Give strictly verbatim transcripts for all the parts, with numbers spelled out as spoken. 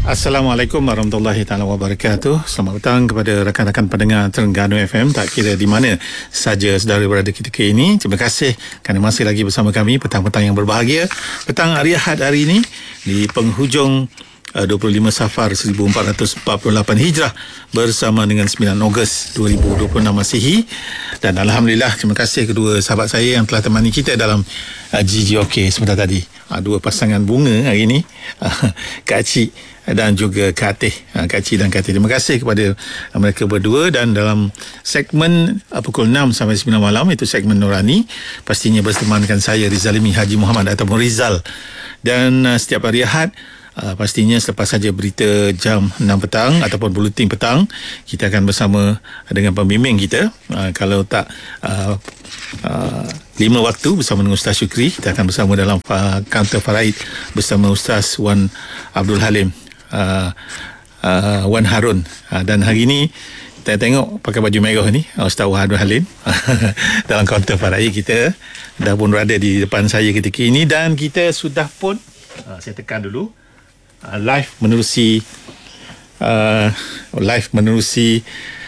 Assalamualaikum warahmatullahi taala wabarakatuh. Selamat petang kepada rakan-rakan pendengar Terengganu F M, tak kira di mana saja saudara berada ketika ini. Terima kasih kerana masih lagi bersama kami petang-petang yang berbahagia. Petang hari Ahad hari ini di penghujung dua puluh lima Safar seribu empat ratus empat puluh lapan Hijrah bersama dengan sembilan Ogos dua ribu dua puluh enam Masihi. Dan Alhamdulillah, terima kasih kedua sahabat saya yang telah temani kita dalam uh, G G O K sebentar tadi. Uh, dua pasangan bunga hari ini, uh, Kak Cik dan juga Kak Atih. uh, Kak Cik dan Kak Atih, terima kasih kepada uh, mereka berdua. Dan dalam segmen uh, pukul enam sampai sembilan malam, itu segmen Nurani, pastinya bertemankan saya Rizalimi Haji Muhammad ataupun Rizal. Dan uh, setiap hari Ahad, Uh, pastinya selepas saja berita jam enam petang ataupun buletin petang, kita akan bersama dengan pembimbing kita. Uh, kalau tak uh, uh, lima waktu bersama dengan Ustaz Syukri, kita akan bersama dalam uh, kaunter faraid bersama Ustaz Wan Abdul Halim, uh, uh, Wan Harun. Uh, dan hari ini saya tengok pakai baju merah ni Ustaz Wan Abdul Halim dalam kaunter faraid kita dah pun berada di depan saya ketika ini. Dan kita sudah pun, uh, saya tekan dulu, Uh, live menerusi uh, live menerusi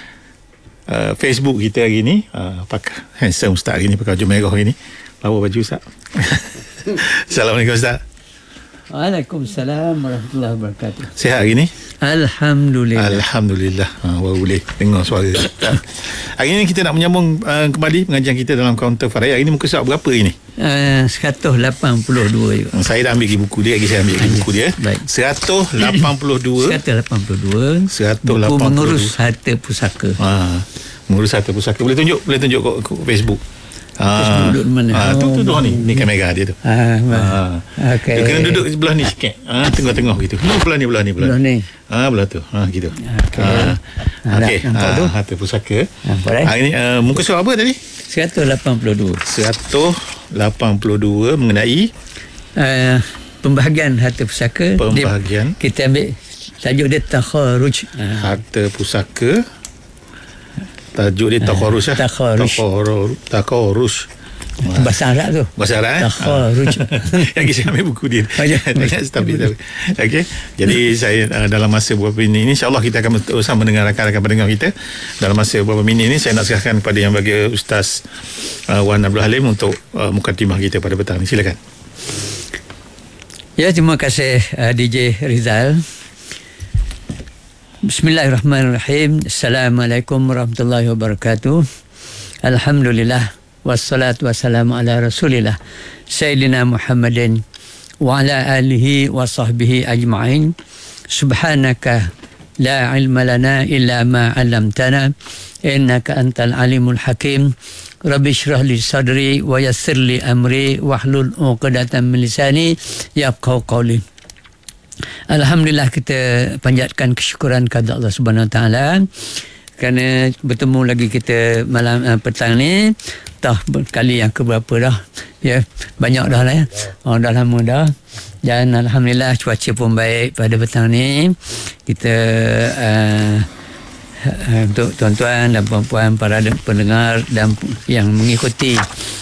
uh, Facebook kita hari ni. Uh, pakai handsome Ustaz hari ni, pakai baju merah hari ni. Lawa baju Ustaz. Assalamualaikum Ustaz. Waalaikumsalam warahmatullahi wabarakatuh. Sihat hari ni? Alhamdulillah. Alhamdulillah. Ha, baru boleh dengar suara. Hari ini kita nak menyambung uh, kembali pengajian kita dalam kaunter faraid. Hari ini muka surat berapa ini? Uh, seratus lapan puluh dua juga. Saya dah ambil buku dia, lagi saya ambil Aja. buku dia. Baik. seratus lapan puluh dua. seratus lapan puluh dua. seratus lapan puluh dua. Buku mengurus harta pusaka. Ha, mengurus harta pusaka. Boleh tunjuk, boleh tunjuk kat Facebook. Ah, duduk di mana? Ah, tu tu tu ni, ni kamera dia tu. Ah, ah. okey. Dia kena duduk sebelah ni sikit. Ah, tengah-tengah gitu. Ni belah ni, belah ni, belah ni. Ah, belah tu. Ah, gitu. Okey. Ah, okey. Nampak tu? Ah, harta pusaka. Nampak eh? Ah, ini uh, muka surat apa tadi? seratus lapan puluh dua. seratus lapan puluh dua mengenai uh, pembahagian harta pusaka. Pembahagian. Dia, kita ambil tajuk dia takharuj. Ah. Harta pusaka. Tajuk dia takharuj lah. Takharuj. Takharuj. Bahasa Arab tu. Bahasa Arab eh? Takharuj. Yang saya ambil buku dia. Okey. Jadi saya uh, dalam masa beberapa minit ini, insya-Allah kita akan bersama dengan rakan-rakan pendengar kita. Dalam masa beberapa minit ini, saya nak serahkan kepada yang bagi Ustaz uh, Wan Abdul Halim untuk uh, mukadimah kita pada petang ini. Silakan. Ya, terima kasih uh, D J Rizal. Bismillahirrahmanirrahim. Assalamualaikum warahmatullahi wabarakatuh. Alhamdulillah, wassalatu wassalamu ala rasulillah Sayyidina Muhammadin wa ala alihi wa sahbihi ajma'in. Subhanaka la ilma lana illa ma 'allamtana innaka antal alimul hakim. Rabbi shrah li sadri wa yassir li amri wahlul 'uqdatam min lisani yafqahu qawli. Alhamdulillah, kita panjatkan kesyukuran kepada Allah Subhanahu Wa Taala kerana bertemu lagi kita malam uh, petang ni. Tah kali yang keberapa dah. Ya, banyak dah lah ya. Oh, dah lama dah. Dan alhamdulillah cuaca pun baik pada petang ni. Kita uh, uh, untuk tuan-tuan dan puan-puan para pendengar dan yang mengikuti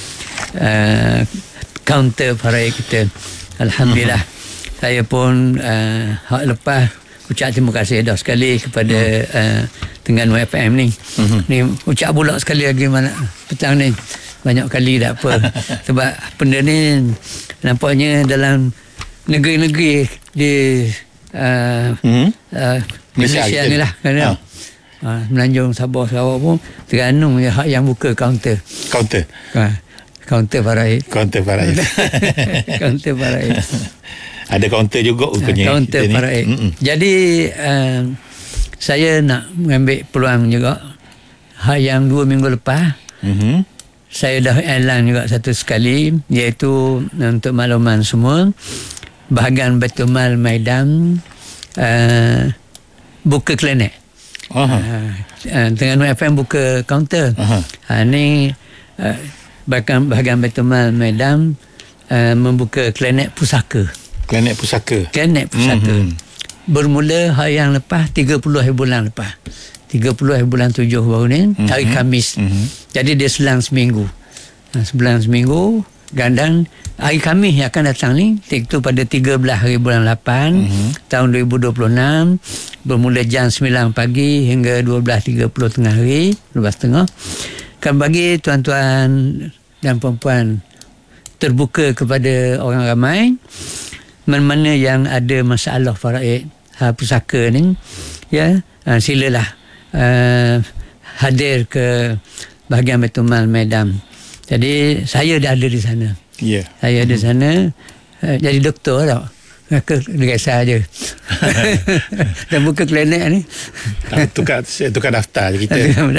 uh, kaunter faraid kita, alhamdulillah. Saya pun uh, hak lepas ucap terima kasih dah sekali kepada uh, Terengganu F M ni. Uh-huh. Ni ucap pula sekali lagi mana petang ni. Banyak kali tak apa. Sebab benda ni nampaknya dalam negeri-negeri di uh, uh-huh. uh, Malaysia ni lah. Kan? Ha. Uh, Melanjung, Sabah, Sarawak pun Terengganu je hak yang buka kaunter. Kaunter? Uh, kaunter faraid. Kaunter faraid. Kaunter faraid. Ada kaunter juga rupanya. Kaunter faraid. Jadi uh, saya nak mengambil peluang juga. Hak yang dua minggu lepas, mm-hmm. saya dah elan juga satu sekali, iaitu untuk makluman semua, bahagian Baitul Mal Maidan uh, buka klinik. Uh, uh, Terengganu F M buka kaunter. Uh, ni uh, bahagian, bahagian Baitul Mal Maidan uh, membuka klinik pusaka. Klinik pusaka. Klinik pusaka. Mm-hmm. Bermula hari yang lepas, tiga puluh hari bulan lepas. tiga puluh hari bulan tujuh baru ni, mm-hmm. hari Khamis. Mm-hmm. Jadi dia selang seminggu. Selang seminggu, Gandang hari Khamis yang akan datang ni, itu pada tiga belas hari bulan lapan mm-hmm. tahun dua ribu dua puluh enam, bermula jam sembilan pagi hingga dua belas tiga puluh tengah hari, dua belas tengah. Akan bagi tuan-tuan dan puan-puan terbuka kepada orang ramai, mana-mana yang ada masalah faraid ha, pusaka ni, ya, uh, silalah uh, hadir ke bahagian Baitul Mal Medan. Jadi saya dah ada di sana. Ya. Yeah. Saya ada di sana uh, jadi doktor tau. Ke reksa aje. Dan buka klinik ni. Tukar tukar daftar je kita.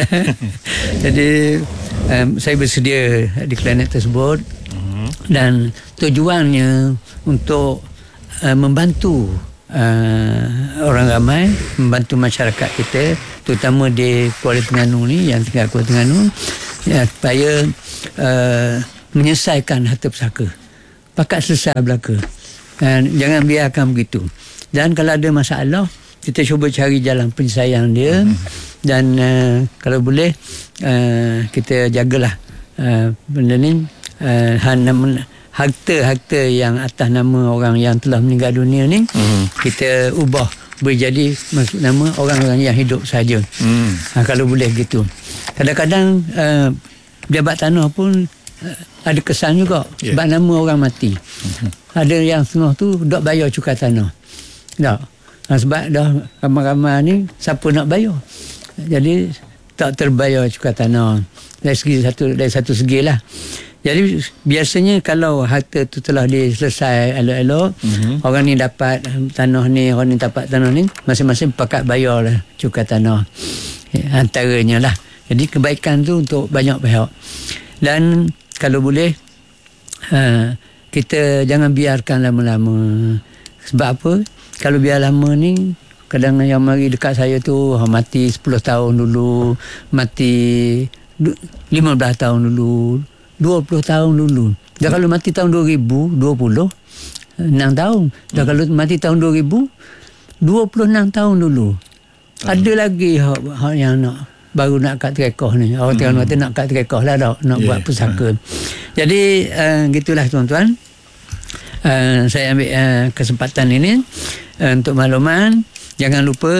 Jadi um, saya bersedia di klinik tersebut uh-huh. dan tujuannya untuk uh, membantu uh, orang ramai, membantu masyarakat kita, terutama di Kuala Terengganu ni, yang tinggal Kuala Terengganu, ya, supaya uh, menyelesaikan harta pusaka. Pakat selesai belaka. Dan jangan biarkan begitu. Dan kalau ada masalah, kita cuba cari jalan penyelesaian dia. Hmm. Dan uh, kalau boleh uh, kita jagalah uh, benda ni, uh, harta-harta yang atas nama orang yang telah meninggal dunia ni, hmm. kita ubah berjadi maksud nama orang-orang yang hidup saja. Hmm. Ha, kalau boleh gitu. Kadang-kadang uh, pejabat tanah pun uh, ada kesan juga, yeah. sebab nama orang mati. Hmm. Ada yang setengah tu dok bayar cukai tanah. Tak. Ha, sebab dah ramai-ramai ni siapa nak bayar. Jadi tak terbayar cukai tanah. Dari segi satu dari satu segi lah. Jadi biasanya kalau harta tu telah diselesai elok-elok, mm-hmm. orang ni dapat tanah ni, orang ni dapat tanah ni, masing-masing pakat bayar lah cukai tanah. Antaranya lah. Jadi kebaikan tu untuk banyak pihak. Dan kalau boleh uh, kita jangan biarkan lama-lama. Sebab apa? Kalau biar lama ni, kadang yang mari dekat saya tu mati sepuluh tahun dulu, mati lima belas tahun dulu, dua puluh tahun dulu. Dan kalau mati tahun dua ribu dua puluh, enam tahun. Dan hmm. kalau mati tahun dua ribu, dua puluh enam tahun dulu. Hmm. Ada lagi hak, hak yang nak baru nak kat terekoh ni. Orang hmm. kata nak kat terekoh lah dah, nak yeah. buat pusaka. Hmm. Jadi uh, gitulah tuan-tuan. Uh, saya ambil uh, kesempatan ini uh, untuk makluman. Jangan lupa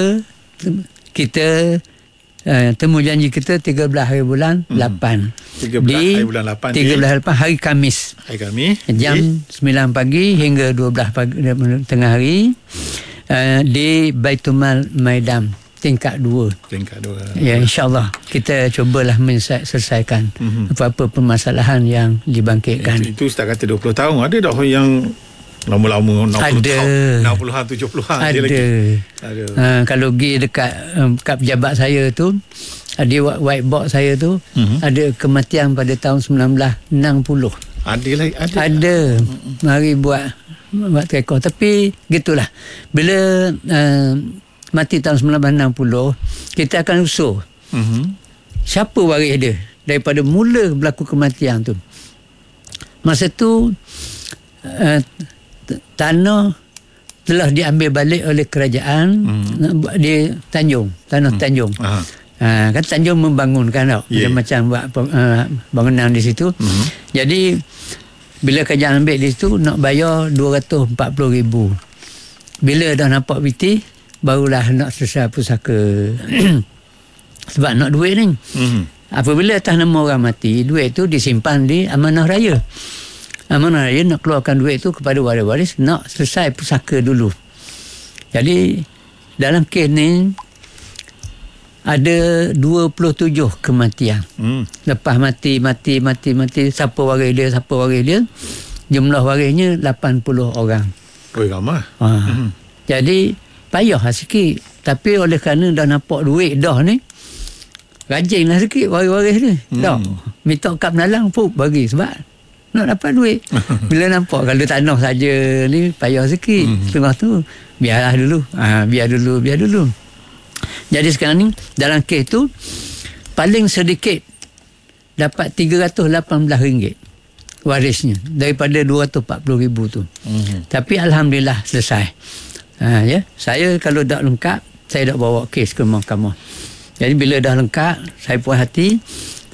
kita uh, temu janji kita tiga belas hari bulan hmm. lapan. tiga belas di hari bulan lapan. tiga belas hari lapan hari Khamis. Hari Khamis. Jam di sembilan pagi hingga dua belas pagi tengah hari uh, di Baitul Mal Medan. Tingkat dua. Tingkat dua. Ya, insyaAllah kita cubalah menyelesaikan mm-hmm. apa-apa permasalahan yang dibangkitkan. Itu, itu setakat kata dua puluh tahun. Ada dah yang lama-lama enam puluh ada. tahun, enam puluhan, tujuh puluhan. Ada. Lagi. Ada. Ha, kalau pergi dekat um, kat pejabat saya tu, ada whiteboard saya tu, mm-hmm. ada kematian pada tahun sembilan belas enam puluh. Ada lagi. Ada. Ada. Mm-hmm. Mari buat buat rekod. Tapi gitulah. Bila uh, mati tahun sembilan belas enam puluh, kita akan usul mm-hmm. siapa waris dia daripada mula berlaku kematian tu. Masa tu uh, tanah telah diambil balik oleh kerajaan mm-hmm. di Tanjung, tanah mm-hmm. Tanjung. Uh, kan Tanjung membangunkan tau, yeah. macam buat uh, bangunan di situ. Mm-hmm. Jadi bila kerajaan ambil di situ, nak bayar dua ratus empat puluh ribu. Bila dah nampak piti, barulah nak selesai pusaka. Sebab nak duit ni. Mm-hmm. Apabila atas nama orang mati, duit tu disimpan di amanah raya. Amanah raya nak keluarkan duit tu kepada waris-waris, nak selesai pusaka dulu. Jadi dalam kes ni ada dua puluh tujuh kematian. Mm. Lepas mati, mati, mati, mati, siapa waris dia, siapa waris dia, jumlah warisnya lapan puluh orang. Oh, ramai. Ha. Mm-hmm. Jadi payah lah sikit. Tapi oleh kerana dah nampak duit dah ni, rajinlah sikit waris-waris ni. Hmm. Dah. Minta kad penalang pun bagi. Sebab nak dapat duit. Bila nampak kalau tanah saja ni payah sikit. Hmm. Setengah tu biarlah dulu. Ha, biar dulu, biar dulu. Jadi sekarang ni dalam kes tu paling sedikit dapat tiga ratus lapan belas ringgit warisnya daripada dua ratus empat puluh ribu tu. Hmm. Tapi alhamdulillah selesai. Ha, ya, saya kalau tak lengkap, saya dah bawa kes ke mahkamah. Jadi bila dah lengkap, saya puas hati,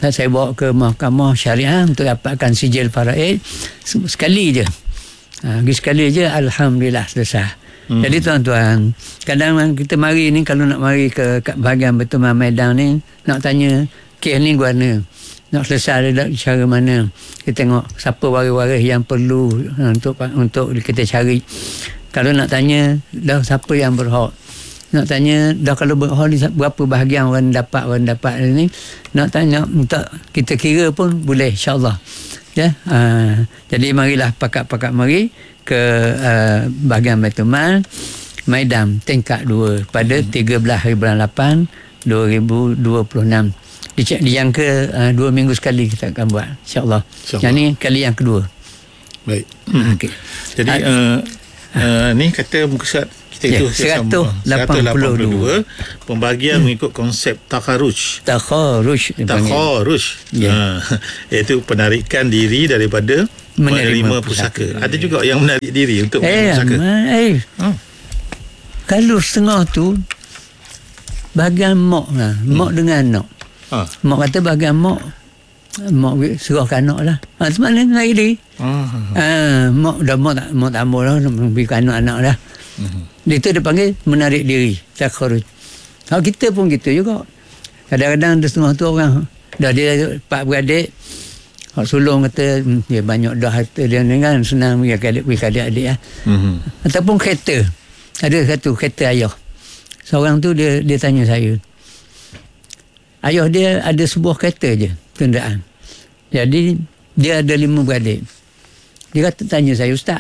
saya bawa ke mahkamah syariah untuk dapatkan sijil faraid sekali je. Ha, pergi sekali je, alhamdulillah selesai. Hmm. Jadi tuan-tuan, kadang kita mari ni, kalau nak mari ke, ke bahagian Berteman Medan ni, nak tanya kes ni guana, nak selesai dia cara mana, kita tengok siapa waris-waris yang perlu untuk untuk kita cari. Kalau nak tanya dah siapa yang berhak, nak tanya dah kalau berhak ni berapa bahagian orang dapat orang dapat ni, nak tanya untuk kita kira pun boleh, insya-Allah. Ya, uh, jadi marilah pakat-pakat mari ke uh, bahagian Baitul Mal Medan tingkat dua pada hmm. tiga belas hari bulan lapan dua ribu dua puluh enam. Dijangka uh, dua minggu sekali kita akan buat, insya-Allah. Insya yang ni kali yang kedua. Baik. Hmm. Okey. Jadi uh, uh, ni kata muka surat kita ya, itu seratus lapan puluh dua pembagian hmm. mengikut konsep takharuj. Takharuj. Takharuj. Ya. Ha, iaitu penarikan diri daripada menerima, menerima pusaka. pusaka. Ada juga yang menarik diri untuk eh, menerima pusaka. Eh. Hmm. Kalau setengah tu bahagian mak lah. Mak hmm. dengan anak. Ha. Mak kata bahagian mak mak serahkan anak lah. Ha, sebab ni naik diri. Ha. Ha, mak dah mak tak mak tak mau lah, berikan anak-anak lah. Hmm. Itu dia panggil menarik diri, takharuj. Ha, kita pun gitu juga. Kadang-kadang ada setengah tu orang dah dia pak beradik, hak sulung kata dia banyak dah harta dia ni kan, senang pergi adik pergi adik-adik lah. Mm-hmm. Ataupun kereta. Ada satu kereta ayah. Seorang tu dia dia tanya saya. Ayah dia ada sebuah kereta je, kenderaan. Jadi dia ada lima beradik. Dia kata tanya saya, "Ustaz,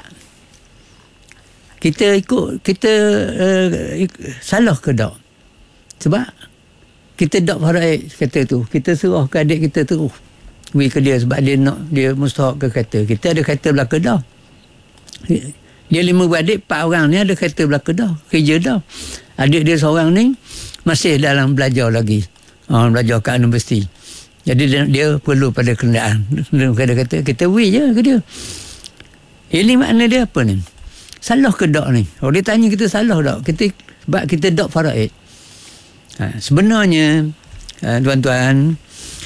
kita ikut kita uh, salah ke tak? Sebab kita dak faraid kereta tu. Kita serah ke adik kita terus pergi ke dia sebab dia nak dia mustahak ke kereta. Kita ada kereta belaka dah. Dia lima beradik, empat orang ni ada kereta belaka dah. Kerja dah. Adik dia seorang ni masih dalam belajar lagi. Ha, belajar kat universiti. Jadi dia, dia perlu pada kenderaan. Dia kata kita pergi je ke dia. Ini makna dia apa ni? Salah ke tak ni? Kalau dia tanya kita salah tak? Kita, sebab kita tak faraid. Ha, sebenarnya, ha, tuan-tuan,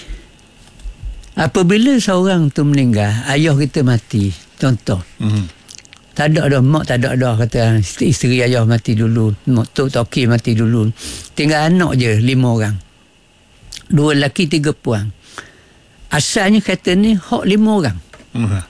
apabila seorang tu meninggal, ayah kita mati, contoh. Mm-hmm. Tak ada dah, mak tak ada dah, kata isteri ayah mati dulu, mak tok toki mati dulu. Tinggal anak je, lima orang. Dua lelaki, tiga puan. Asalnya kata ni, hak lima orang. Mm-hmm.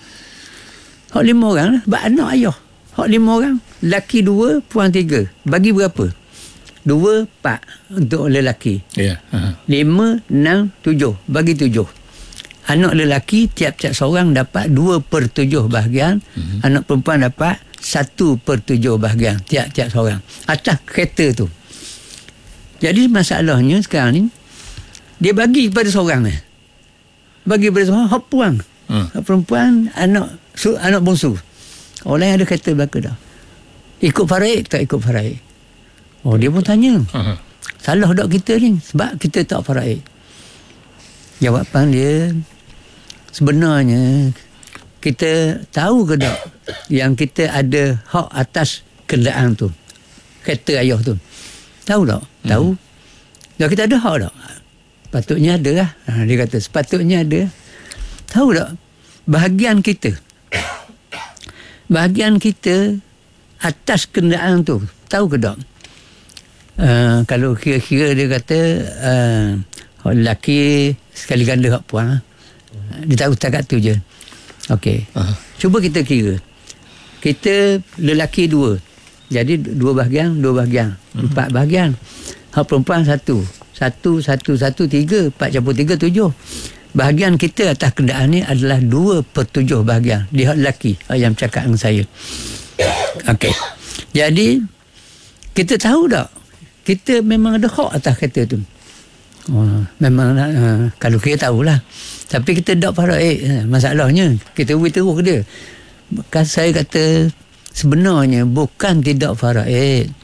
Hak lima orang lah, sebab anak ayah. Hak lima orang, lelaki dua, puan tiga. Bagi berapa? Dua, empat untuk lelaki. Yeah. Uh-huh. Lima, enam, tujuh. Bagi tujuh. Anak lelaki, tiap-tiap seorang dapat dua per tujuh bahagian. Uh-huh. Anak perempuan dapat satu per tujuh bahagian. Tiap-tiap seorang. Atas kereta tu. Jadi masalahnya sekarang ni, dia bagi kepada seorang ni. Bagi kepada seorang, hak puan. Uh. Hak perempuan, anak su, anak bongsu. Orang yang ada kereta belaka dah. Ikut faraid tak ikut faraid? Oh, dia pun tanya. Uh-huh. Salah tak kita ni? Sebab kita tak faraid. Jawapan dia, sebenarnya kita tahu ke tak yang kita ada hak atas kenderaan tu, kereta ayah tu? Tahu tak? Uh-huh. Tahu. Ya, kita ada hak tak? Patutnya ada lah. Ha, dia kata sepatutnya ada. Tahu tak? Bahagian kita. Bahagian kita atas kenderaan tu. Tahu ke tak? Uh, kalau kira-kira dia kata uh, lelaki sekali ganda hak puan. Dia tahu setakat tu je. Okey. Uh-huh. Cuba kita kira. Kita lelaki dua. Jadi dua bahagian, dua bahagian. Uh-huh. Empat bahagian. Hak perempuan satu. Satu, satu, satu, tiga. Empat campur tiga, tujuh. Bahagian kita atas kenderaan ni adalah dua per tujuh bahagian. Dia hak lelaki. Yang cakap dengan saya. Okey. Jadi, kita tahu tak? Kita memang ada hak atas kereta tu. Oh, memang uh, kalau kita tahulah. Tapi kita tak faraid. Masalahnya, kita beri terus ke dia. Kan saya kata, sebenarnya bukan tidak faraid.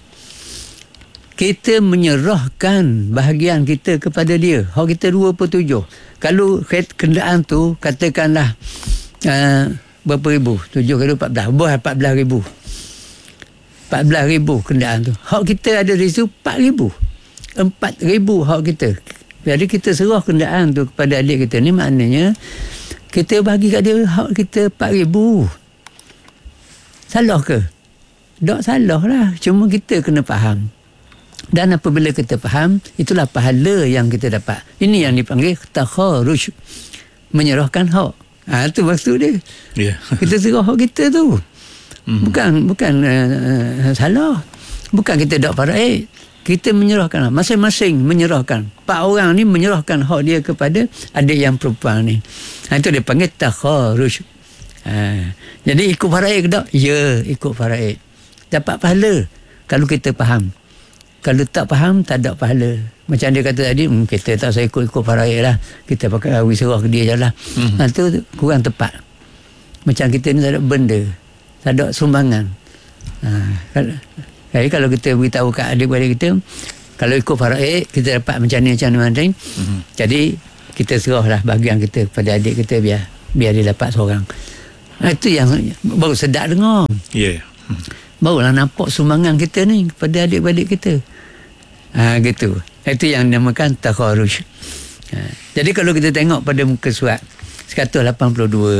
Kita menyerahkan bahagian kita kepada dia. Hak kita dua per tujuh. Kalau kenderaan tu, katakanlah uh, berapa ribu? tujuh kali empat belas. Buat empat belas ribu. empat belas ribu kenderaan tu. Hak kita ada di situ empat ribu. empat ribu hak kita. Jadi kita serah kenderaan tu kepada adik kita ni, maknanya kita bagi kat dia hak kita empat ribu. Salah ke? Tak salah lah. Cuma kita kena faham. Dan apabila kita faham, itulah pahala yang kita dapat. Ini yang dipanggil takharuj, menyerahkan hak. Ha, itu maksud dia. Yeah. Kita serah hak kita tu. Mm. Bukan bukan uh, salah. Bukan kita tak faraid. Kita menyerahkan, masing-masing menyerahkan. Empat orang ni menyerahkan hak dia kepada adik yang perempuan ni. Ha, itu dia panggil takharuj. Ha, jadi ikut faraid ke tak? Ya, ikut faraid. Dapat pahala kalau kita faham. Kalau tak faham, tak ada pahala. Macam dia kata tadi, hmm, kita tak saya ikut-ikut faraid lah. Kita pakai awi serah ke dia je lah. Mm-hmm. Ha, itu kurang tepat. Macam kita ni tak ada benda. Tak ada sumbangan. Ha, kalau, jadi kalau kita beritahu kat adik-adik kita, kalau ikut faraid, kita dapat macam ni, macam ni, macam ni. Mm-hmm. Jadi, kita serahlah bahagian kita kepada adik kita biar biar dia dapat seorang. Ha, itu yang baru sedap dengar. Ya. Yeah. Barulah nampak sumbangan kita ni kepada adik-adik kita. Ha, gitu. Itu yang dinamakan takharuj. Ha, jadi kalau kita tengok pada muka surat seratus lapan puluh dua,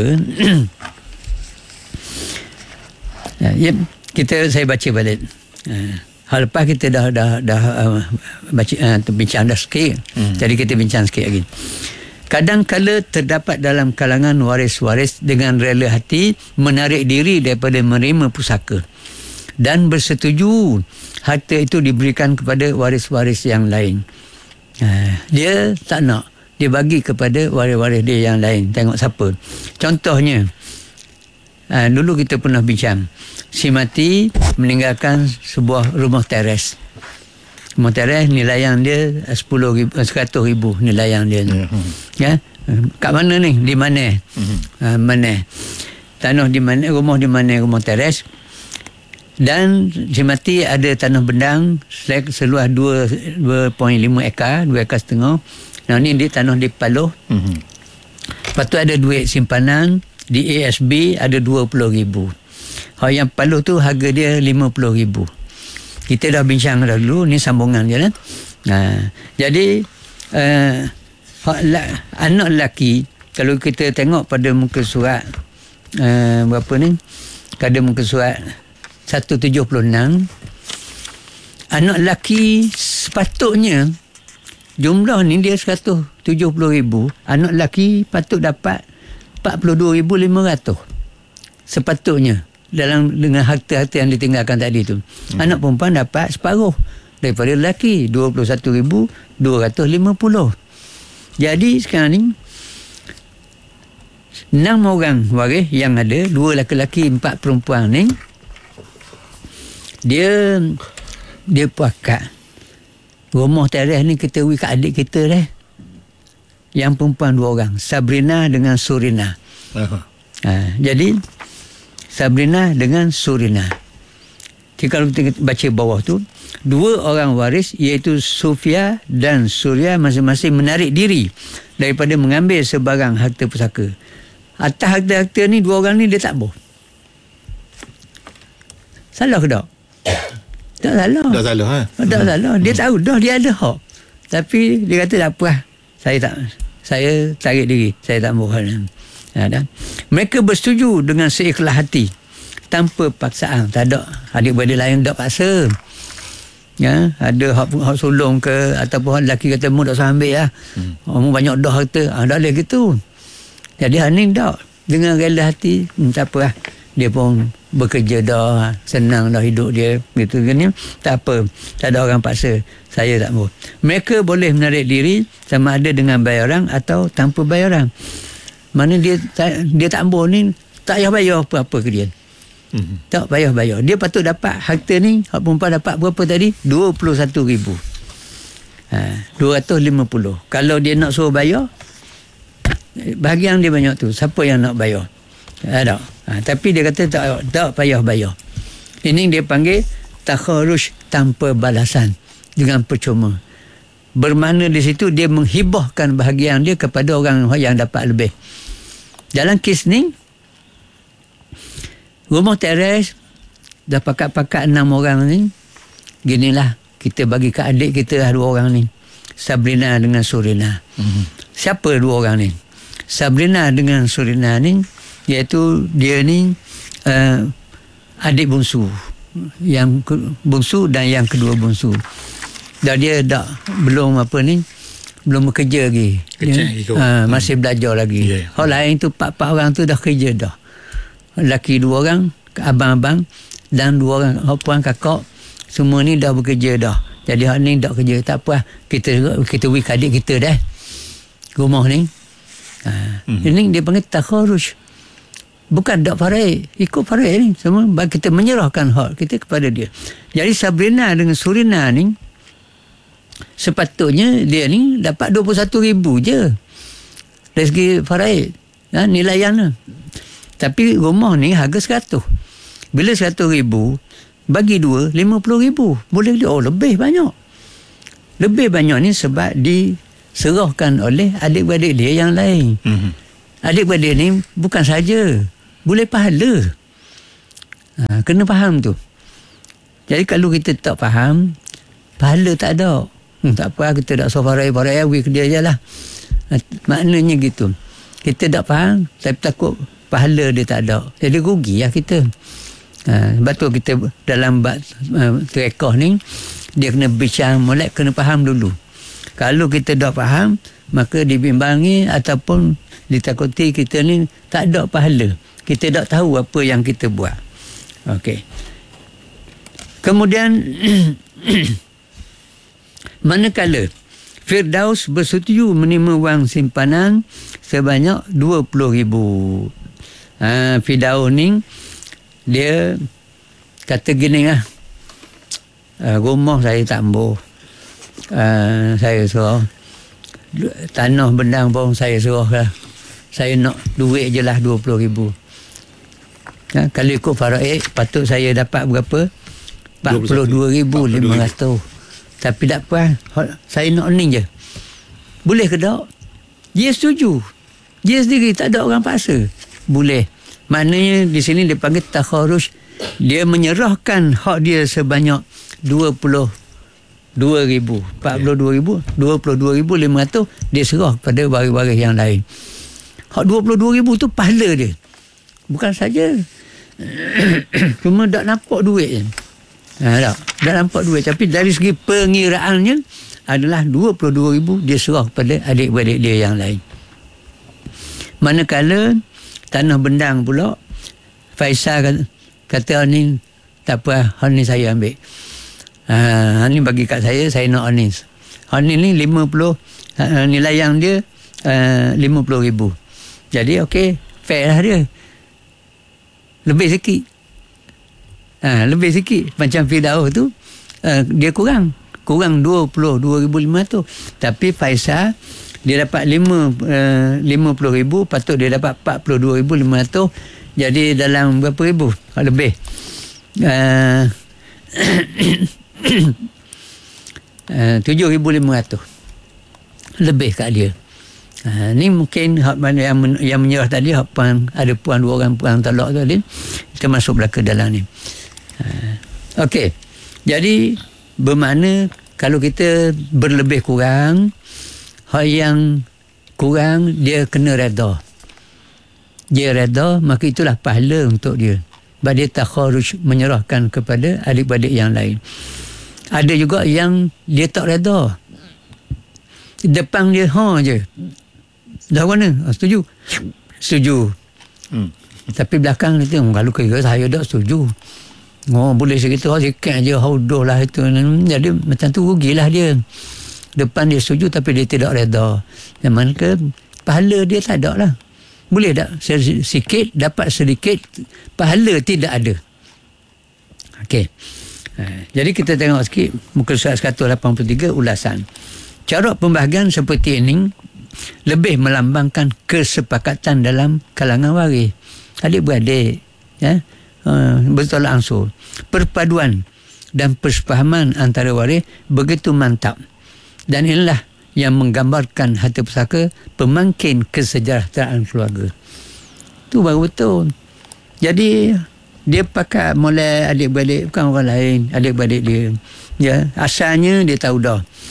ya, kita saya baca balik. Ha, hal lepas kita dah dah dah uh, baca uh, bincang dah sikit. Hmm. Jadi kita bincang sikit lagi. Kadang-kala terdapat dalam kalangan waris-waris dengan rela hati menarik diri daripada menerima pusaka dan bersetuju harta itu diberikan kepada waris-waris yang lain. Ha, dia tak nak. Dia bagi kepada waris-waris dia yang lain. Tengok siapa. Contohnya, ha, dulu kita pernah bincang. Si mati meninggalkan sebuah rumah teres. Rumah teres nilaian dia sepuluh ribu, seratus ribu nilaian dia. Mm-hmm. Ya. Kat mana ni? Di mana? Mm-hmm. Ha, mana? Tanah di mana? Rumah di mana? Rumah teres. Dan si mati ada tanah bendang seluas dua perpuluhan lima ekar, dua ekar setengah. Nah, ni dia tanah di Paloh. Mm-hmm. Lepas tu ada duit simpanan di A S B ada dua puluh ribu. Hak yang Paloh tu harga dia lima puluh ribu. Kita dah bincang dah dulu, ni sambungan je lah. Nah, jadi uh, hak la, anak lelaki, kalau kita tengok pada muka surat uh, berapa ni? Pada muka surat seratus tujuh puluh enam, anak lelaki sepatutnya jumlah ni dia seratus tujuh puluh ribu, anak lelaki patut dapat empat puluh dua ribu lima ratus sepatutnya dalam dengan harta-harta yang ditinggalkan tadi tu. Hmm. Anak perempuan dapat separuh daripada lelaki, dua puluh satu ribu dua ratus lima puluh. Jadi sekarang ni enam orang waris yang ada, dua lelaki empat perempuan ni, dia dia pakat rumah teres ni kita beri kat adik kita dah. Yang perempuan dua orang, Sabrina dengan Surina. Uh-huh. Ha, jadi Sabrina dengan Surina. Jadi kalau kita baca bawah tu, dua orang waris iaitu Sofia dan Surya masing-masing menarik diri daripada mengambil sebarang harta pusaka. Atas harta-harta ni dua orang ni dia tak boh. Salah ke tak? Tak salah. Tak salah ha? Tak salah. Dia tahu dah dia ada hak. Tapi dia kata tak apa lah. Saya tak saya tarik diri. Saya tak mau. Ha, dan mereka bersetuju dengan seikhlas hati tanpa paksaan. Tak ada adik-beradik lain tak paksa. Ya, ada hak, hak sulung ke ataupun hak lelaki kata mu tak usah ambil lah. Hmm. Mu banyak dah harta. Ha, tak boleh gitu. Jadi hak ni tak. Dengan rela hati, hmm, tak apa lah. Dia pun bekerja dah, senang dah hidup dia gitu kan ya. Tak apa, tak ada orang paksa. Saya tak mau. Mereka boleh menarik diri sama ada dengan bayaran atau tanpa bayaran. Mana dia dia tak mau ni tak payah bayar apa-apa ke dia. Hmm. Tak payah bayar. Dia patut dapat harta ni, hak perempuan dapat berapa tadi? dua puluh satu ribu. Ha, dua ratus lima puluh. Kalau dia nak suruh bayar, bahagian dia banyak tu. Siapa yang nak bayar? Ada. Ha, tapi dia kata tak, tak payah bayar. Ini dia panggil takharuj tanpa balasan, dengan percuma. Bermakna di situ dia menghibahkan bahagian dia kepada orang yang dapat lebih. Dalam kes ni, rumah teres dah pakat-pakat enam orang ni, ginilah kita bagi ke adik kita lah dua orang ni. Sabrina dengan Surina. Mm-hmm. Siapa dua orang ni? Sabrina dengan Surina ni, iaitu dia ni uh, adik bungsu. Yang bungsu dan yang kedua bungsu. Dan dia dah belum apa ni, belum bekerja lagi. Dia, uh, masih hmm. belajar lagi. Yeah. Orang lain tu, empat-empat orang tu dah kerja dah. Lelaki dua orang, abang-abang, dan dua orang, puan kakak, semua ni dah bekerja dah. Jadi hak ni dah kerja. Tak apa, kita kita beri adik kita dah. Rumah ni. Uh, hmm. Ini dia panggil takharuj. Bukan dak faraid, ikut faraid ni. Semua kita menyerahkan hak kita kepada dia. Jadi Sabrina dengan Surina ni, sepatutnya dia ni dapat dua puluh satu ribu je dari segi faraid, ha, nilaiannya. Tapi rumah ni harga seratus. Bila seratus ribu bagi dua, lima puluh ribu. Boleh dia, oh lebih banyak. Lebih banyak ni sebab diserahkan oleh adik-beradik dia yang lain. Mm-hmm. Adik-beradik ni bukan saja boleh pahala. Ha, kena faham tu. Jadi kalau kita tak faham, pahala tak ada. Hmm, tak apa, kita tak sofarai-farai, we ke dia je lah. Maknanya gitu. Kita tak faham, tapi takut pahala dia tak ada. Jadi rugi lah kita. Ha, sebab tu kita dalam bab uh, terekah ni, dia kena bincang molek, kena faham dulu. Kalau kita tak faham, maka dibimbangi ataupun ditakuti kita ni tak ada pahala. Kita tak tahu apa yang kita buat. Okey. Kemudian manakala Firdaus bersetuju menerima wang simpanan sebanyak dua puluh ribu. Ha, Firdaus ni dia kata gini lah, uh, rumah saya tak ambil, uh, saya suruh tanah bendang pun saya suruh lah, saya nak duit je lah dua puluh ribu. Ha, kalau ikut faraid patut saya dapat berapa? empat puluh dua ribu lima ratus. Tapi tak apa, saya nak ni je. Boleh ke tak? Dia setuju. Dia sendiri, tak ada orang paksa. Boleh. Maknanya di sini dia panggil takharuj. Dia menyerahkan hak dia sebanyak dua puluh dua ribu. empat puluh dua ribu, dua puluh dua ribu lima ratus dia serah kepada waris-waris yang lain. Hak dua puluh dua ribu tu pahala dia. Bukan saja cuma tak nampak duit je. Ha, tak, tak nampak duit. Tapi dari segi pengiraannya adalah dua puluh dua ribu dia serah kepada adik-beradik dia yang lain. Manakala tanah bendang pula, Faisal kata, kata ni tak apa, ni saya ambil. Ha, ni bagi kat saya, saya nak ni. Ni ni lima puluh, ha, nilai yang dia uh, lima puluh ribu. Jadi okey, fair lah dia. Lebih sikit. Ha, lebih sikit. Macam Firdaus tu, uh, dia kurang. Kurang dua puluh dua ribu lima ratus. Tapi Faisal, dia dapat lima puluh ribu, patut dia dapat empat puluh dua ribu lima ratus. Jadi dalam berapa ribu? Lebih. Uh, uh, tujuh ribu lima ratus. Lebih kat dia. Ha, ni mungkin hak mana yang, men, yang menyerah tadi, hak puan, ada puan dua orang puan talak tadi, kita masuk belaka dalam ni. Ha, okey. Jadi bermakna kalau kita berlebih kurang, hak yang kurang dia kena reda. Dia reda, maka itulah pahala untuk dia. Sebab dia takharuj, menyerahkan kepada adik-beradik yang lain. Ada juga yang dia tak reda. Depan dia ha je. Dah mana? Oh, setuju. Setuju. Hmm. Tapi belakang dia tu, kalau kira saya tak setuju. Oh, boleh segitu, oh, sikit je, haudoh lah itu. Jadi macam tu rugilah dia. Depan dia setuju tapi dia tidak reda. Yang mana ke pahala dia tak ada lah. Boleh tak? Sikit dapat sedikit, pahala tidak ada. Okey. Ha, jadi kita tengok sikit muka surat seratus lapan puluh tiga ulasan. Cara pembahagian seperti ini lebih melambangkan kesepakatan dalam kalangan waris. Adik-beradik, ya, uh, bertolak ansur. Perpaduan dan persefahaman antara waris begitu mantap. Dan inilah yang menggambarkan harta pusaka pemangkin kesejahteraan keluarga. Itu baru betul. Jadi dia pakai mulai adik-beradik, bukan orang lain, adik-beradik dia. Ya, asalnya dia tahu dah.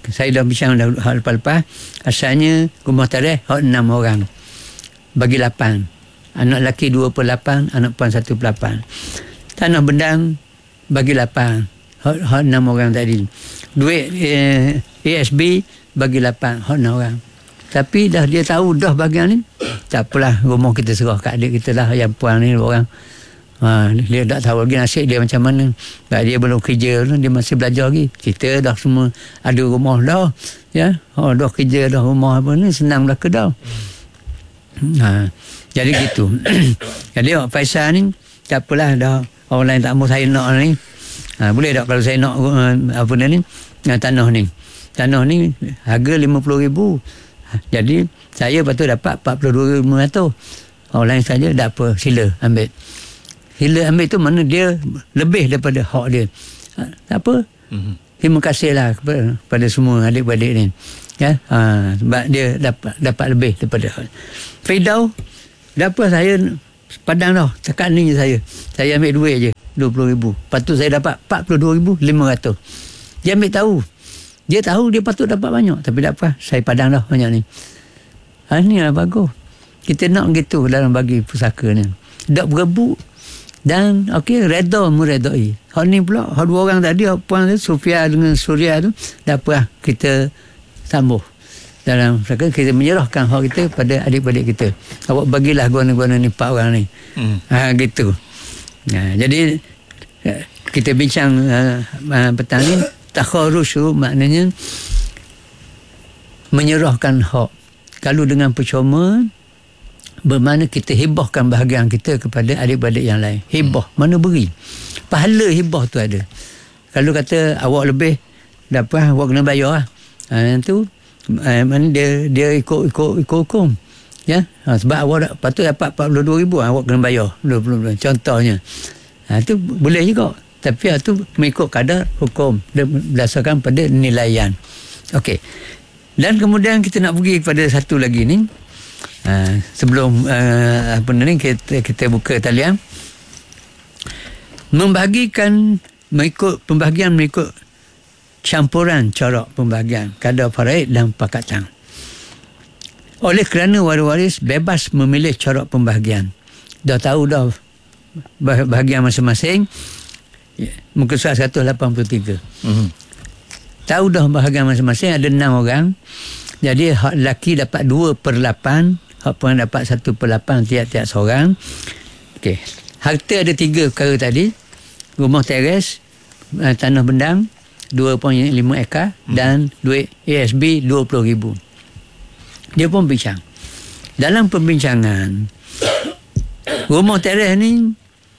saya dah bincang dah hal lepas-lepas. Asalnya rumah tarikh hak enam orang. Bagi lapan. Anak lelaki dua per lapan, anak perempuan satu per lapan. Tanah Bendang bagi lapan. Hak, hak enam orang tadi. Duit eh, A S B bagi lapan. Hak enam orang. Tapi dah dia tahu dah bagian ni, tak apalah, rumah kita serah kat adik kita lah, yang puan ni orang. Ha, dia tak tahu lagi nasib dia macam mana. Sebab dia belum kerja, dia masih belajar lagi. Kita dah semua ada rumah dah. Ya, oh, dah kerja dah rumah apa ni, senang dah ke dah. Ha, jadi gitu. Jadi Pak Faisal ni, tak apalah dah. Orang lain tak mahu saya nak ni. Ha, boleh tak kalau saya nak uh, apa ni, uh, tanah ni. Tanah ni harga lima puluh ribu. Jadi saya patut dapat empat puluh dua ribu lima ratus. Orang lain saja tak apa, sila ambil. Sila ambil tu mana dia lebih daripada hak dia. Ha, tak apa. Mm-hmm. Terima kasihlah kepada, kepada semua adik-adik ni. Ya, ha, sebab dia dapat dapat lebih daripada hak. Fidau, dapat saya padang dah. Cakap ni je saya. Saya ambil duit je dua puluh ribu. Lepas tu saya dapat empat puluh dua ribu lima ratus. Dia ambil tahu. Dia tahu dia patut dapat banyak. Tapi tak apa. Saya padang dah banyak ni. Ha, ni lah bagus. Kita nak gitu dalam bagi pusaka ni. Tak berebut. Dan okey, reda meredai. Hak ni pula, hak dua orang tadi, hak puan tu, Sofia dengan Suria tu, tak apa lah. Kita sambung. Dalam kita menyerahkan hak kita pada adik-adik kita. Awak bagilah guna-guna ni empat orang ni. Hmm. Ha, gitu. Ha, jadi kita bincang uh, uh, petang ni, takharusyu maknanya menyerahkan hak. Kalau dengan percuma, bermakna kita hibahkan bahagian kita kepada adik-adik yang lain. Hibah, hmm. mana beri. Pahala hibah tu ada. Kalau kata awak lebih, dapat awak kena bayar lah. Ha, itu uh, mana dia dia ikut ikut ikut hukum. Ya, ha, sebab awak dah, patut dapat empat puluh dua ribu, awak kena bayar dua puluh ribu. Contohnya. Ha, itu boleh juga. Tapi itu mengikut kadar hukum berdasarkan pada nilaian. Okey. Dan kemudian kita nak pergi kepada satu lagi ni. Uh, sebelum uh, apa ni kita, kita buka talian, membahagikan mengikut pembahagian mengikut campuran corak pembahagian kadar faraid dan pakatan. Oleh kerana waris-waris bebas memilih corak pembahagian. Dah tahu dah bahagian masing-masing. Muka surat seratus lapan puluh tiga. Mm-hmm. Tahu dah bahagian masing-masing, ada enam orang. Jadi hak lelaki dapat dua per lapan, hak perempuan dapat satu per lapan tiap-tiap seorang. Okey. Harta ada tiga perkara tadi. Rumah teres, uh, tanah bendang dua perpuluhan lima ekar hmm. dan duit A S B dua puluh ribu. Dia pun bincang. Dalam pembincangan, rumah teres ni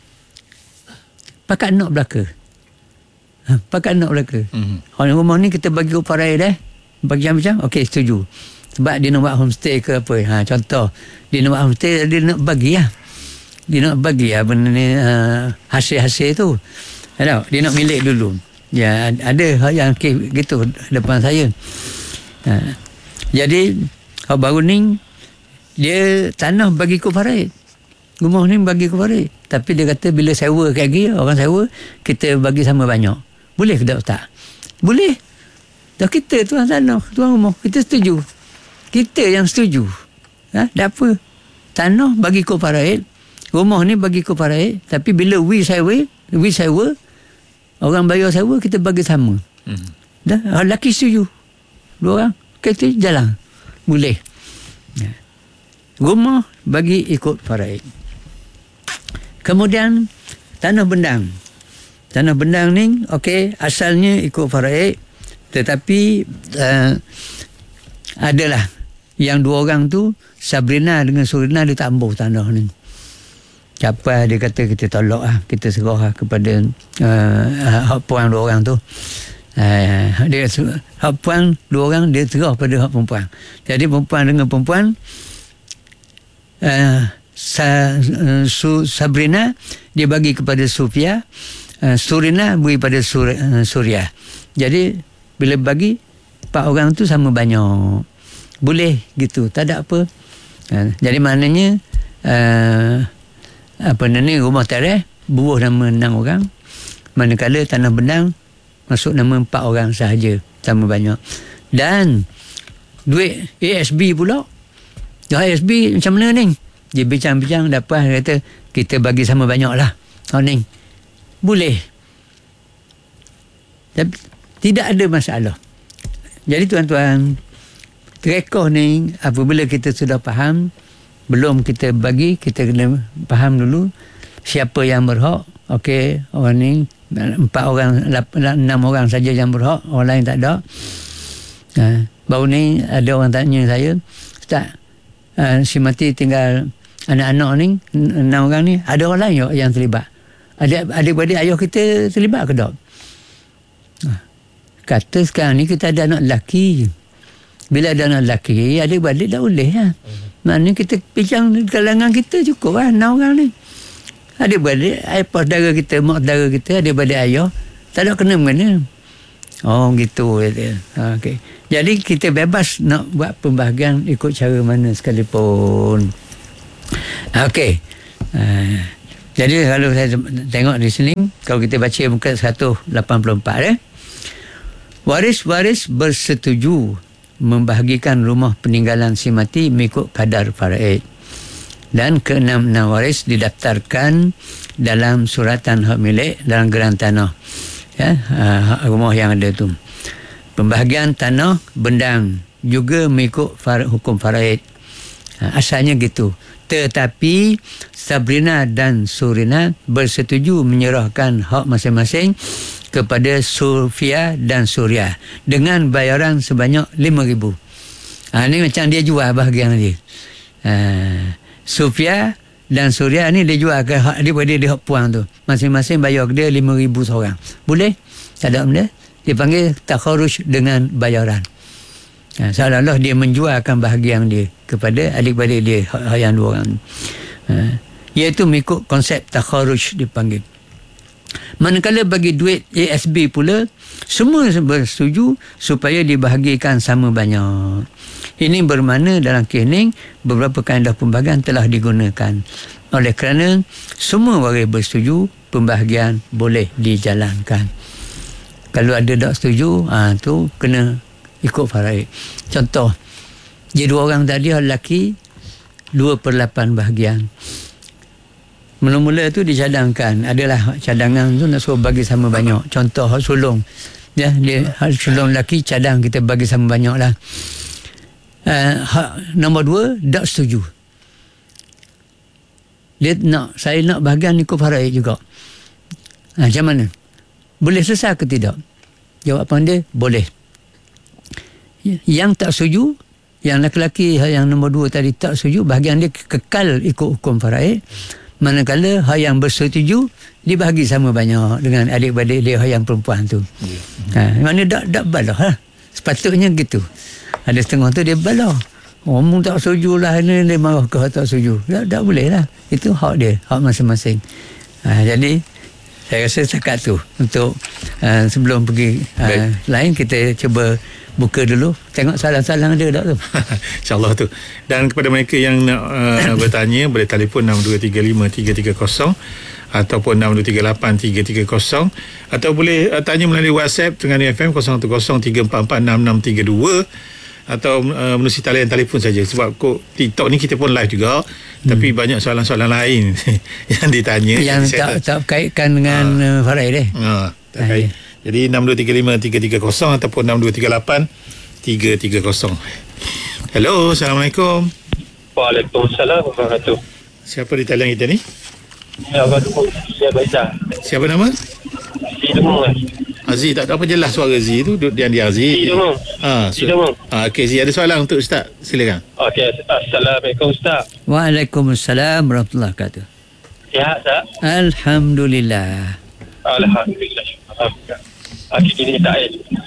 pakat nak belaka. Ha, pakat nak belaka. Hmm. Orang rumah ni kita bagi upah raya dah. Bagi macam, okey, setuju. Sebab dia nak buat homestay ke apa. Ha, contoh, dia nak buat homestay, dia nak bagi lah. Dia nak bagi lah benda ni, uh, hasil-hasil tu. Ada, dia nak milik dulu. Ya, ada yang okay, gitu depan saya. Ha, jadi, hak baru ni, dia tanah bagi kufarid. Rumah ni bagi kufarid. Tapi dia kata bila sewa kayak gini, orang sewa, kita bagi sama banyak. Boleh ke tak? Boleh. Dah kita tuan tanah, tuan rumah, kita setuju. Kita yang setuju. Ha? Tak apa. Tanah bagi kufaraid, rumah ni bagi kufaraid, tapi bila we sewa, we sewa, orang bayar sewa, kita bagi sama. Hmm. Dah, lelaki setuju. Dua orang, kita jalan. Boleh. Ya. Rumah bagi ikut faraid. Kemudian, tanah bendang. Tanah bendang ni, okey, asalnya ikut faraid, tetapi uh, adalah yang dua orang tu, Sabrina dengan Surina, dia tak ambil tanah ni. Siapa dia kata kita tolak lah, kita serah lah kepada uh, hak puan dua orang tu. Uh, dia hak puan dua orang, dia serah pada hak perempuan. Jadi perempuan dengan perempuan, uh, Sa, uh, Su, Sabrina dia bagi kepada Sofia, uh, Surina bagi pada Sur, uh, Suria. Jadi bila bagi, empat orang tu sama banyak. Boleh gitu, tak ada apa. Uh, jadi maknanya, uh, apa ni, rumah teres, buruh nama enam orang. Manakala tanah bendang, masuk nama empat orang sahaja, sama banyak. Dan duit A S B pula. A S B macam mana ni? Dia bincang-bincang dapat kata kita bagi sama banyak lah. Oh ni. Boleh. Tapi tidak ada masalah. Jadi tuan-tuan, rekod ni apabila kita sudah faham, belum kita bagi, kita kena faham dulu siapa yang berhak. Okey, orang ni empat orang, enam orang saja yang berhak, orang lain tak ada. Ha, baru ni ada orang tanya saya, Ustaz, uh, si mati tinggal anak-anak ni, enam orang ni, ada orang lain yang terlibat? Adik, adik-adik ayah kita terlibat ke tak? Kata sekarang ni kita ada anak lelaki. Bila ada anak lelaki, adik-adik tak boleh lah. Maknanya kita bincang kalangan kita cukup lah, enam orang ni. Adik-adik, ayah saudara kita, mak saudara kita, adik-adik ayah, tak ada kena-mengena. Oh gitu. Ha, okay. Jadi kita bebas nak buat pembahagian ikut cara mana sekalipun. Okey. Uh, jadi kalau saya tengok di sini, kalau kita baca muka seratus lapan puluh empat, eh, waris-waris bersetuju membahagikan rumah peninggalan si mati mengikut kadar faraid. Dan keenam-enam waris didaftarkan dalam suratan hak milik dalam geran tanah. Ya, uh, rumah yang ada tu. Pembahagian tanah bendang juga mengikut far, hukum faraid. Uh, asalnya gitu. Tetapi Sabrina dan Surina bersetuju menyerahkan hak masing-masing kepada Sofia dan Suria dengan bayaran sebanyak lima ribu. Ha, ni macam dia jual bahagian dia. Ha, Sofia dan Suria ni dia jual ke hak dia pada dia hak puang tu. Masing-masing bayar ke dia lima ribu seorang. Boleh? Tak ada benda. Dia panggil takharuj dengan bayaran. Ha, seolah-olah dia menjualkan bahagian dia kepada adik-adik dia hak yang dua orang. Ha, iaitu mengikut konsep takharuj dipanggil. Manakala bagi duit A S B pula, semua bersetuju supaya dibahagikan sama banyak. Ini bermakna dalam kes ini beberapa kaedah pembahagian telah digunakan. Oleh kerana semua waris bersetuju, pembahagian boleh dijalankan. Kalau ada tak setuju, ha, tu kena ikut faraid. Contoh, dia dua orang tadi lelaki, dua per lapan bahagian. Mula-mula tu dicadangkan, adalah cadangan tu nak suruh bagi sama banyak. Contoh hak sulung, ya, dia hak sulung lelaki cadang kita bagi sama banyak lah. Uh, hak nombor dua tak setuju. Dia nak, saya nak bahagian ikut faraid juga. Ha, macam mana? Boleh selesai ke tidak? Jawapan dia, boleh. Yang tak setuju, yang lelaki yang nombor dua tadi tak setuju, bahagian dia kekal ikut hukum faraid. Manakala hak yang bersetuju dibahagi sama banyak dengan adik-adik dia yang perempuan tu. Ya. Ha, mana tak tak balah lah. Sepatutnya gitu. Ada setengah tu dia balah. Omong tak setuju lah ni, dia marah ke tak setuju. Tak, tak boleh lah. Itu hak dia, hak masing-masing. Ha, jadi saya rasa setakat tu untuk uh, sebelum pergi uh, lain kita cuba buka dulu, tengok salah-salah ada tak tu. InsyaAllah tu. Dan kepada mereka yang nak uh, bertanya, boleh telefon enam dua tiga lima tiga tiga kosong ataupun enam dua tiga lapan tiga tiga kosong, atau boleh uh, tanya melalui WhatsApp Terengganu F M kosong satu kosong tiga empat empat enam enam tiga dua, atau uh, menerusi talian telefon saja. Sebab kok TikTok ni kita pun live juga, hmm. tapi banyak soalan-soalan lain yang ditanya yang tak, tak kaitkan dengan uh, faraid eh. Ha, tak kait. Jadi enam dua tiga lima tiga tiga kosong ataupun enam dua tiga lapan tiga tiga kosong. Hello, Assalamualaikum. Waalaikumsalam warahmatullahi. Siapa di talian kita ni? Ya, Abang Siapa Isa? Siapa nama? Sidemung. Aziz, tak tahu apa jelas suara Aziz tu, dia dia Aziz. Sidemung. Ha, Sidemung. Ah, okey, Aziz ada soalan untuk Ustaz. Silakan. Okey, Assalamualaikum Ustaz. Waalaikumsalam warahmatullahi wabarakatuh. Ya, Ustaz. Alhamdulillah. Alhamdulillah. Alhamdulillah. Hari ini tak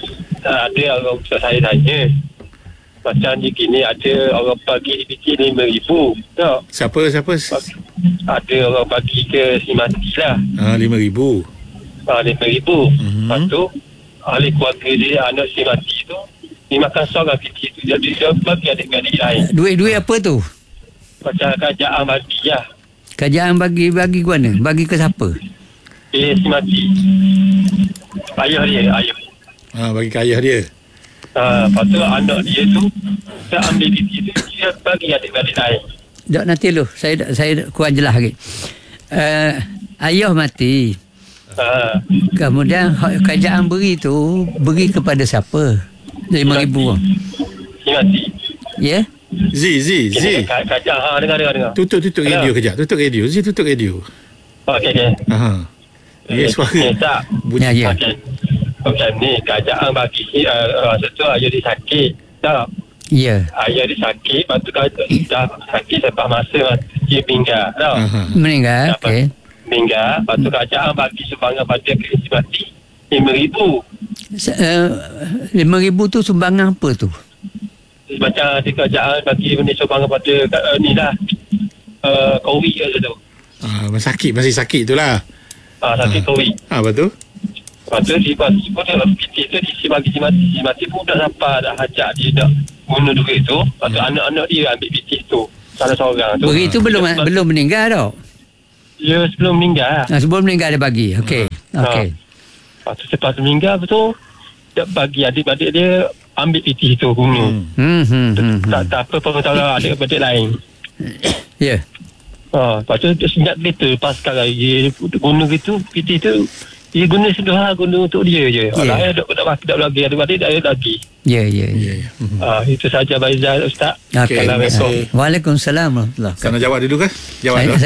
ada orang Ustaz saya tanya. Macam ni gini, ada orang bagi biji lima ribu. Tak? Siapa siapa? Ada orang bagi ke si mati lah. Ah, lima ribu. Ah, lima ribu. Mm-hmm. Lepas tu, ahli keluarga dia, anak si mati tu, dia makan seorang biji tu. Jadi dia bagi adik-adik lain. Duit-duit apa tu? Macam kerajaan bagi lah. Kerajaan bagi bagi ke mana? Bagi ke siapa? Eh, si mati. Ayah dia, ayah. Ah, bagi ke ayah dia. Ha, lepas tu anak dia tu dia ambil piti tu dia bagi adik-adik lain. Dok nanti lu, saya saya kuat jelas lagi. Uh, ayah mati. Ha, Kemudian hak kerajaan beri tu beri kepada siapa? lima ribu. dia mati. Ya? Z, Z, Z. Kini kacang, ha, dengar, dengar, dengar. Tutup, tutup Hello? radio kejap. Tutup radio. Z, tutup radio. Okey, okey. Aha. Ya, suara. Eh, tak. Bunyi. Ya, ya. Okey. Okey, ni kerajaan bagi uh, tu ayah dia sakit. Tak. Ya. Ayah dia sakit, lepas tu dah sakit lepas masa dia meninggal. Tak. Aha. Meninggal. Okey. Meninggal, lepas tu kerajaan bagi sumbangan pada kes mati lima ribu. Se- uh, lima ribu tu sumbangan apa tu? Macam di kerajaan bagi benda sumbangan pada uh, ni lah. Uh, COVID ke tu. Ah, masih sakit, masih sakit tu lah. Ah, sakit Ah. COVID. Ah, betul? Lepas tu si pasti pun dia fikir tu si bagi si mati. Si mati pun dah sampai dah hajat dia dah guna duit tu. Lepas tu anak-anak dia ambil fikir tu. Salah seorang tu. Beri tu belum Dia- belum meninggal tau. Ya sebelum meninggal. Nah, sebelum meninggal dia bagi. Okey. Okey. Lepas tu lepas meninggal betul. Dia bagi adik-adik dia ambil piti tu guna. Hmm. Hmm, hmm, hmm, Tak, hmm. tak apa pengetahuan adik-adik lain. Ya. Ha, lepas tu dia senyap kereta lepas sekarang dia guna gitu piti tu dia guna sudah lah, guna untuk dia je. Ya. Orang lain tak tak bagi tak lagi adik-adik tak ada lagi. Ya, ya, ya. Ya, ya. Hmm. Ha, itu saja Faizal Ustaz. Okey. terima kasih. Waalaikumsalam warahmatullahi wabarakatuh. Sana jawab dulu kan? Jawab Saya- dulu.